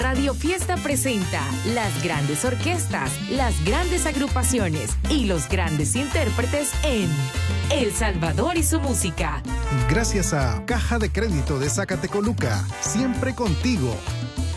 Radio Fiesta presenta las grandes orquestas, las grandes agrupaciones y los grandes intérpretes en El Salvador y su música. Gracias a Caja de Crédito de Zacatecoluca, siempre contigo.